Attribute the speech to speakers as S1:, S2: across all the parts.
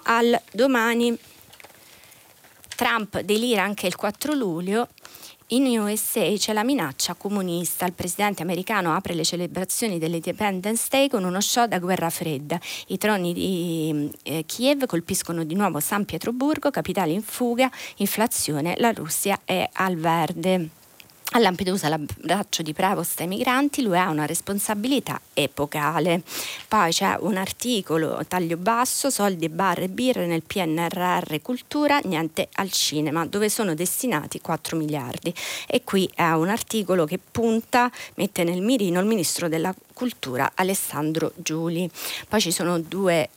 S1: al domani. Trump delira anche il 4 luglio. In USA c'è la minaccia comunista. Il presidente americano apre le celebrazioni dell'Independence Day con uno show da guerra fredda. I droni di Kiev colpiscono di nuovo San Pietroburgo, capitale in fuga, inflazione, la Russia è al verde. A Lampedusa l'abbraccio di Prevost ai migranti, l'UE ha una responsabilità epocale. Poi c'è un articolo, taglio basso, soldi e bar e birre nel PNRR cultura, niente al cinema, dove sono destinati 4 miliardi. E qui è un articolo che mette nel mirino il ministro della cultura Alessandro Giuli. Poi ci sono due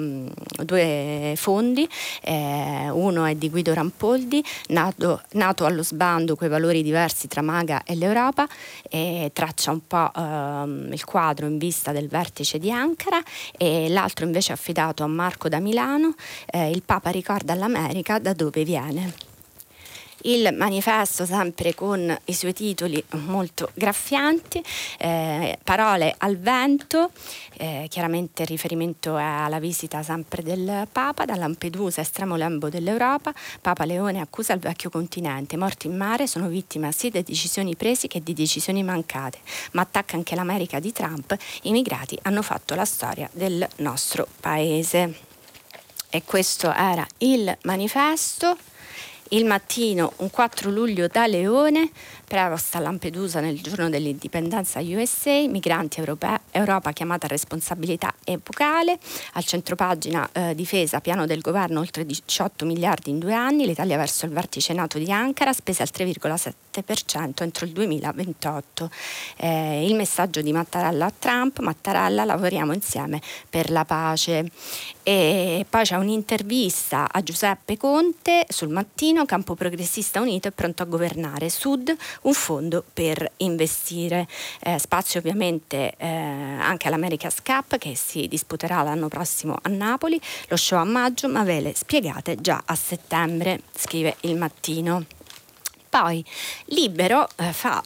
S1: fondi, uno è di Guido Rampoldi, nato allo sbando coi valori diversi tra Maga e l'Europa, traccia un po' il quadro in vista del vertice di Ankara, e l'altro invece è affidato a Marco da Milano, il Papa ricorda all'America da dove viene. Il manifesto sempre con i suoi titoli molto graffianti, parole al vento, chiaramente il riferimento è alla visita sempre del Papa da Lampedusa, estremo lembo dell'Europa. Papa Leone accusa il vecchio continente, morti in mare sono vittime sia di decisioni prese che di decisioni mancate, ma attacca anche l'America di Trump, i immigrati hanno fatto la storia del nostro paese. E questo era il manifesto. Il Mattino, un 4 luglio da Leone, Prevost a Lampedusa nel giorno dell'indipendenza USA, migranti Europa chiamata a responsabilità epocale. Al centropagina difesa, piano del governo oltre 18 miliardi in 2 anni, l'Italia verso il vertice NATO di Ankara, spese al 3,7% entro il 2028. Il messaggio di Mattarella a Trump: Mattarella, lavoriamo insieme per la pace. E poi c'è un'intervista a Giuseppe Conte sul Mattino: Campo Progressista Unito è pronto a governare, Sud un fondo per investire, spazio ovviamente anche all'America's Cup che si disputerà l'anno prossimo a Napoli, lo show a maggio ma ve le spiegate già a settembre, scrive il Mattino. Poi Libero fa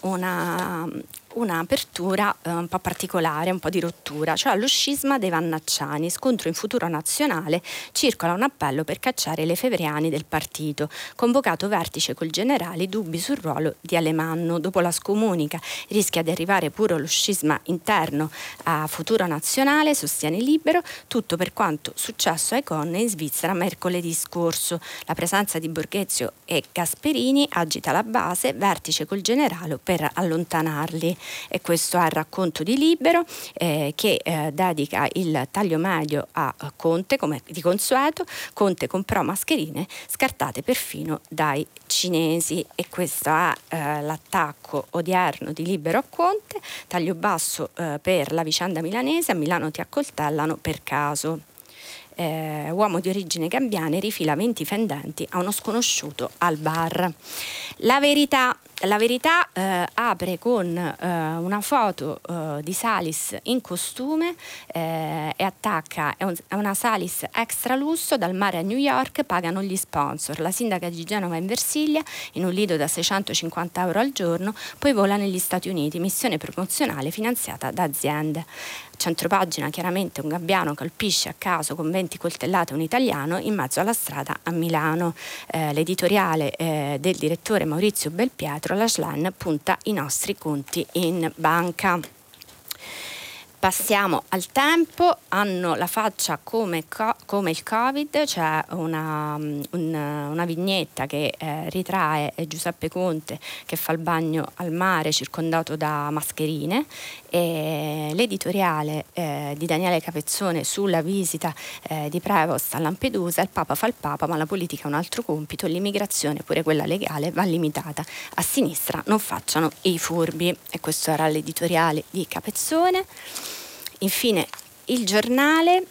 S1: un'apertura un po' particolare, un po' di rottura, cioè lo scisma dei Vannacciani, scontro in Futuro Nazionale, circola un appello per cacciare le Lefebvriani del partito, convocato vertice col generale, dubbi sul ruolo di Alemanno, dopo la scomunica rischia di arrivare pure lo scisma interno a Futuro Nazionale, sostiene Libero, tutto per quanto successo ai Conne in Svizzera mercoledì scorso, la presenza di Borghezio e Gasperini agita la base, vertice col generale per allontanarli. E questo è il racconto di Libero che dedica il taglio medio a Conte, come di consueto. Conte comprò mascherine scartate perfino dai cinesi, e questo è l'attacco odierno di Libero a Conte. Taglio basso per la vicenda milanese: a Milano ti accoltellano per caso. Uomo di origine gambiana rifila 20 fendenti a uno sconosciuto al bar. La verità apre con una foto di Salis in costume e attacca, è una Salis extra lusso, dal mare a New York pagano gli sponsor, la sindaca di Genova in Versilia in un lido da 650 euro al giorno, poi vola negli Stati Uniti, missione promozionale finanziata da aziende. Centropagina, chiaramente un gabbiano colpisce a caso con 20 coltellate un italiano in mezzo alla strada a Milano. L'editoriale del direttore Maurizio Belpietro: la Schlein punta i nostri conti in banca. Passiamo al tempo, hanno la faccia come il Covid, c'è una vignetta che ritrae Giuseppe Conte che fa il bagno al mare circondato da mascherine, e l'editoriale di Daniele Capezzone sulla visita di Prevost a Lampedusa: il Papa fa il Papa ma la politica ha un altro compito, l'immigrazione, pure quella legale, va limitata, a sinistra non facciano i furbi. E questo era l'editoriale di Capezzone. Infine il Giornale: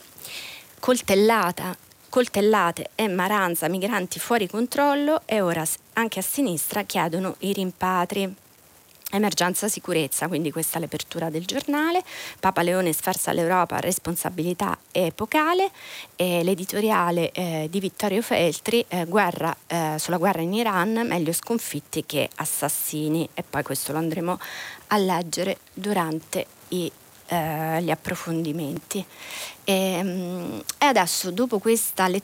S1: coltellate e Maranza, migranti fuori controllo, e ora anche a sinistra chiedono i rimpatri. Emergenza sicurezza, quindi questa è l'apertura del Giornale. Papa Leone sferza all'Europa responsabilità epocale, e l'editoriale di Vittorio Feltri: sulla guerra in Iran, meglio sconfitti che assassini. E poi questo lo andremo a leggere durante gli approfondimenti. E adesso, dopo questa lettura